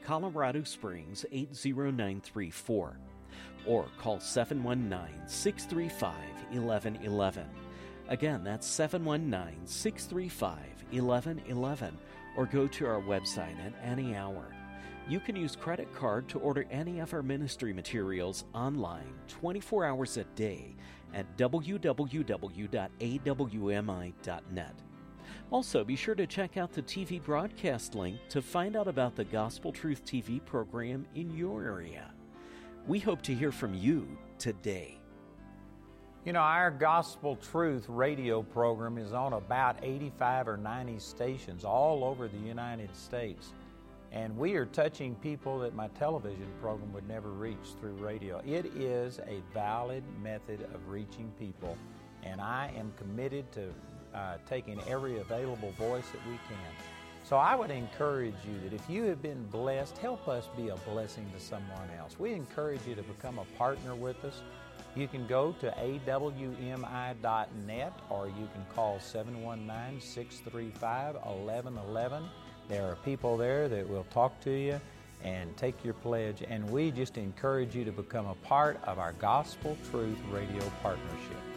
Colorado Springs 80934 or call 719-635-1111. Again, that's 719-635-1111 or go to our website at any hour. You can use credit card to order any of our ministry materials online 24 hours a day at www.awmi.net. Also, be sure to check out the TV broadcast link to find out about the Gospel Truth TV program in your area. We hope to hear from you today. You know, our Gospel Truth radio program is on about 85 or 90 stations all over the United States. And we are touching people that my television program would never reach through radio. It is a valid method of reaching people, and I am committed to taking every available voice that we can. So I would encourage you that if you have been blessed, help us be a blessing to someone else. We encourage you to become a partner with us. You can go to awmi.net or you can call 719-635-1111. There are people there that will talk to you and take your pledge, and we just encourage you to become a part of our Gospel Truth Radio Partnership.